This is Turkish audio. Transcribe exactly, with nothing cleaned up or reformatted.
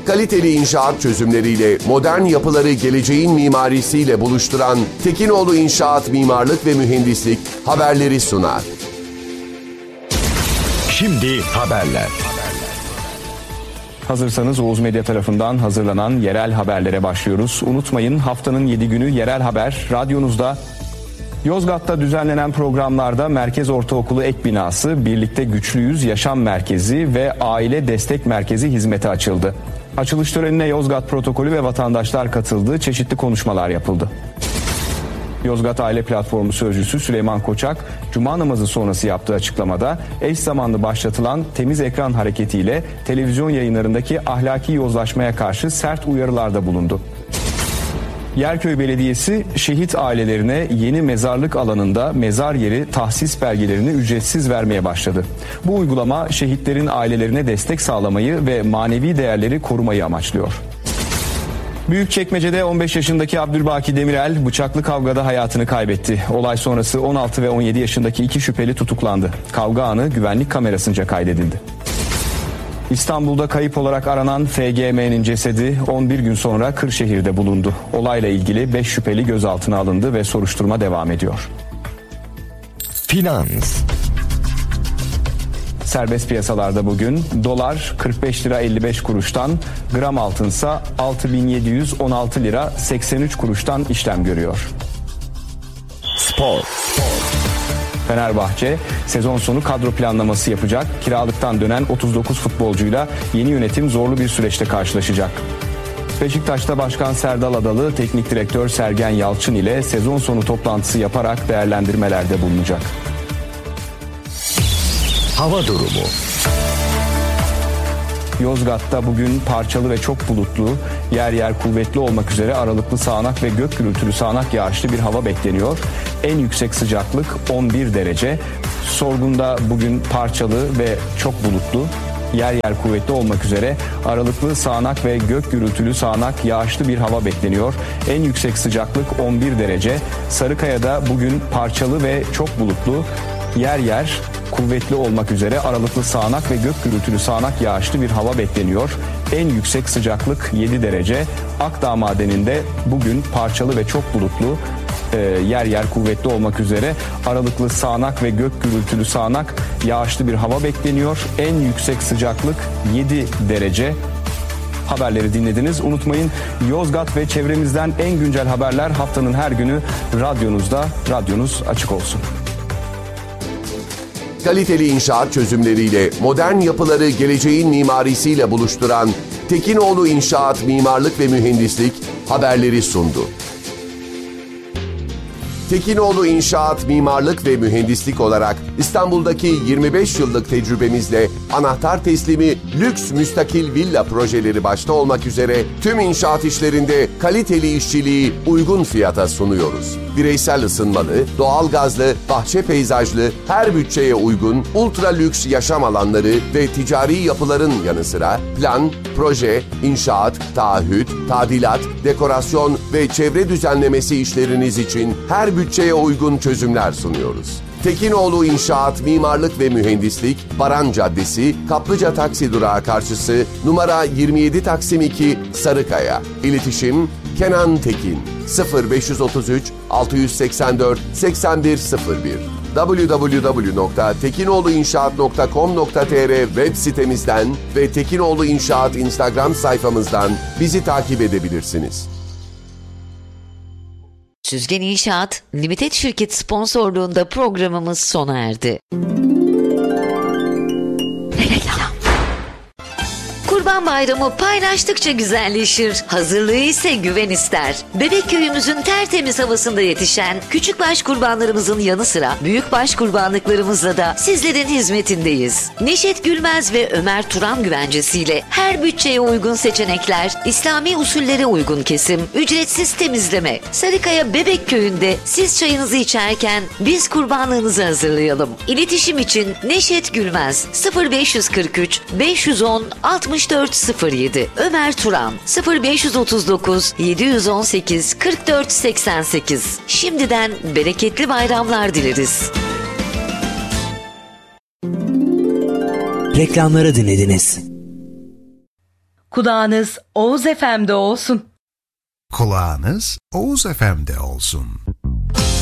Kaliteli inşaat çözümleriyle modern yapıları geleceğin mimarisiyle buluşturan Tekinoğlu İnşaat Mimarlık ve Mühendislik haberleri sunar. Şimdi haberler. Hazırsanız Oğuz Medya tarafından hazırlanan yerel haberlere başlıyoruz. Unutmayın, haftanın yedi günü yerel haber radyonuzda. Yozgat'ta düzenlenen programlarda Merkez Ortaokulu ek binası, Birlikte Güçlüyüz Yaşam Merkezi ve Aile Destek Merkezi hizmete açıldı. Açılış törenine Yozgat protokolü ve vatandaşlar katıldı, çeşitli konuşmalar yapıldı. Yozgat Aile Platformu Sözcüsü Süleyman Koçak, Cuma namazı sonrası yaptığı açıklamada eş zamanlı başlatılan temiz ekran hareketiyle televizyon yayınlarındaki ahlaki yozlaşmaya karşı sert uyarılarda bulundu. Yerköy Belediyesi şehit ailelerine yeni mezarlık alanında mezar yeri tahsis belgelerini ücretsiz vermeye başladı. Bu uygulama şehitlerin ailelerine destek sağlamayı ve manevi değerleri korumayı amaçlıyor. Büyükçekmece'de on beş yaşındaki Abdülbaki Demirel bıçaklı kavgada hayatını kaybetti. Olay sonrası on altı ve on yedi yaşındaki iki şüpheli tutuklandı. Kavga anı güvenlik kamerasınca kaydedildi. İstanbul'da kayıp olarak aranan F G M'nin cesedi on bir gün sonra Kırşehir'de bulundu. Olayla ilgili beş şüpheli gözaltına alındı ve soruşturma devam ediyor. Finans. Serbest piyasalarda bugün dolar kırk beş lira elli beş kuruştan, gram altınsa altı bin yedi yüz on altı lira seksen üç kuruştan işlem görüyor. Spor. Fenerbahçe sezon sonu kadro planlaması yapacak. Kiralıktan dönen otuz dokuz futbolcuyla yeni yönetim zorlu bir süreçte karşılaşacak. Beşiktaş'ta Başkan Serdal Adalı, Teknik Direktör Sergen Yalçın ile sezon sonu toplantısı yaparak değerlendirmelerde bulunacak. Hava durumu. Yozgat'ta bugün parçalı ve çok bulutlu, yer yer kuvvetli olmak üzere aralıklı sağanak ve gök gürültülü sağanak yağışlı bir hava bekleniyor. En yüksek sıcaklık on bir derece. Sorgun'da bugün parçalı ve çok bulutlu, yer yer kuvvetli olmak üzere aralıklı sağanak ve gök gürültülü sağanak yağışlı bir hava bekleniyor. En yüksek sıcaklık on bir derece. Sarıkaya'da bugün parçalı ve çok bulutlu, yer yer kuvvetli olmak üzere aralıklı sağanak ve gök gürültülü sağanak yağışlı bir hava bekleniyor. En yüksek sıcaklık yedi derece. Akdağ Madeni'nde bugün parçalı ve çok bulutlu, e, yer yer kuvvetli olmak üzere aralıklı sağanak ve gök gürültülü sağanak yağışlı bir hava bekleniyor. En yüksek sıcaklık yedi derece. Haberleri dinlediniz. Unutmayın, Yozgat ve çevremizden en güncel haberler haftanın her günü radyonuzda. Radyonuz açık olsun. Kaliteli inşaat çözümleriyle modern yapıları geleceğin mimarisiyle buluşturan Tekinoğlu İnşaat Mimarlık ve Mühendislik haberleri sundu. Tekinoğlu İnşaat Mimarlık ve Mühendislik olarak İstanbul'daki yirmi beş yıllık tecrübemizle anahtar teslimi lüks müstakil villa projeleri başta olmak üzere tüm inşaat işlerinde kaliteli işçiliği uygun fiyata sunuyoruz. Bireysel ısınmalı, doğalgazlı, bahçe peyzajlı, her bütçeye uygun ultra lüks yaşam alanları ve ticari yapıların yanı sıra plan, proje, inşaat, taahhüt, tadilat, dekorasyon ve çevre düzenlemesi işleriniz için her bütçeye uygun çözümler sunuyoruz. Tekinoğlu İnşaat Mimarlık ve Mühendislik, Baran Caddesi, Kaplıca Taksi Durağı karşısı, numara yirmi yedi Taksim iki, Sarıkaya. İletişim Kenan Tekin sıfır beş otuz üç altı seksen dört seksen bir sıfır bir double-u double-u double-u nokta tekinoğlu inşaat nokta com nokta tr web sitemizden ve Tekinoğlu İnşaat Instagram sayfamızdan bizi takip edebilirsiniz. Süzgen İnşaat Limited Şirket sponsorluğunda programımız sona erdi. Kurban Bayramı paylaştıkça güzelleşir. Hazırlığı ise güven ister. Bebekköy'ümüzün tertemiz havasında yetişen küçükbaş kurbanlarımızın yanı sıra büyükbaş kurbanlıklarımızla da sizlerin hizmetindeyiz. Neşet Gülmez ve Ömer Turan güvencesiyle her bütçeye uygun seçenekler, İslami usullere uygun kesim, ücretsiz temizleme. Sarıkaya Bebekköy'ünde siz çayınızı içerken biz kurbanlığınızı hazırlayalım. İletişim için Neşet Gülmez sıfır beş kırk üç beş yüz on altmış dört sıfır yedi, Ömer Turan sıfır beş otuz dokuz yedi yüz on sekiz kırk dört seksen sekiz. Şimdiden bereketli bayramlar dileriz. Reklamları dinlediniz. Kulağınız Oğuz F M'de olsun. Kulağınız Oğuz F M'de olsun.